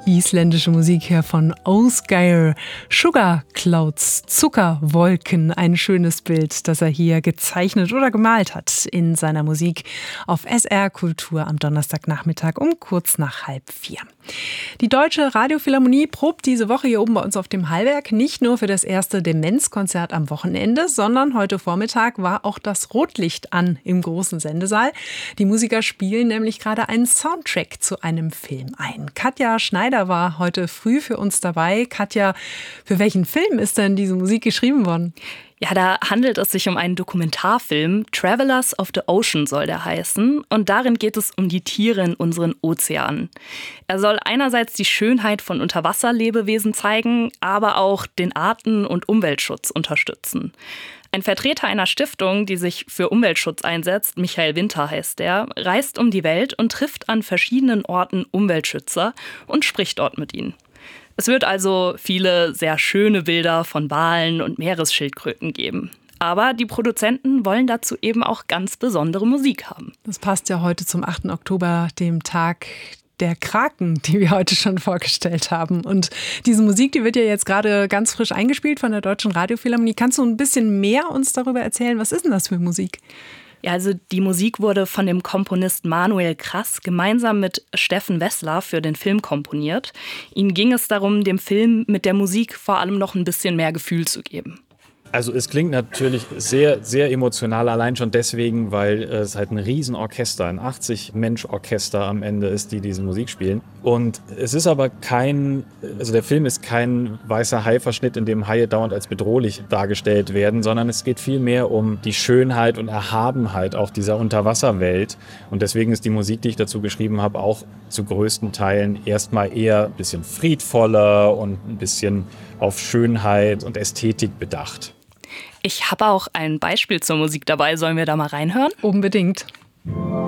Isländische Musik hier von Ásgeir. Sugar Clouds, Zuckerwolken, ein schönes Bild, das er hier gezeichnet oder gemalt hat in seiner Musik auf SR Kultur am Donnerstagnachmittag um kurz nach 3:30. Die Deutsche Radiophilharmonie probt diese Woche hier oben bei uns auf dem Hallberg nicht nur für das erste Demenzkonzert am Wochenende, sondern heute Vormittag war auch das Rotlicht an im großen Sendesaal. Die Musiker spielen nämlich gerade einen Soundtrack zu einem Film ein. Katja Schneider war heute früh für uns dabei. Katja, für welchen Film ist denn diese Musik geschrieben worden? Ja, da handelt es sich um einen Dokumentarfilm. Travelers of the Ocean soll der heißen. Und darin geht es um die Tiere in unseren Ozeanen. Er soll einerseits die Schönheit von Unterwasserlebewesen zeigen, aber auch den Arten- und Umweltschutz unterstützen. Ein Vertreter einer Stiftung, die sich für Umweltschutz einsetzt, Michael Winter heißt er, reist um die Welt und trifft an verschiedenen Orten Umweltschützer und spricht dort mit ihnen. Es wird also viele sehr schöne Bilder von Walen und Meeresschildkröten geben. Aber die Produzenten wollen dazu eben auch ganz besondere Musik haben. Das passt ja heute zum 8. Oktober, dem Tag der Kraken, die wir heute schon vorgestellt haben. Und diese Musik, die wird ja jetzt gerade ganz frisch eingespielt von der Deutschen Radiophilharmonie. Kannst du ein bisschen mehr uns darüber erzählen? Was ist denn das für Musik? Ja, also die Musik wurde von dem Komponist Manuel Krass gemeinsam mit Steffen Wessler für den Film komponiert. Ihnen ging es darum, dem Film mit der Musik vor allem noch ein bisschen mehr Gefühl zu geben. Also es klingt natürlich sehr, sehr emotional, allein schon deswegen, weil es halt ein Riesenorchester, ein 80-Mensch-Orchester am Ende ist, die diese Musik spielen. Und es ist aber der Film ist kein weißer Hai-Verschnitt, in dem Haie dauernd als bedrohlich dargestellt werden, sondern es geht vielmehr um die Schönheit und Erhabenheit auch dieser Unterwasserwelt. Und deswegen ist die Musik, die ich dazu geschrieben habe, auch zu größten Teilen erstmal eher ein bisschen friedvoller und ein bisschen auf Schönheit und Ästhetik bedacht. Ich habe auch ein Beispiel zur Musik dabei. Sollen wir da mal reinhören? Unbedingt.